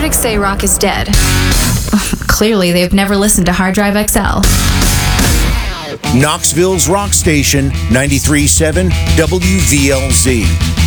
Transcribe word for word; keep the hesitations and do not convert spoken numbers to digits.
Critics say rock is dead. Clearly, they've never listened to Hard Drive X L. Knoxville's rock station, ninety-three point seven W V L Z.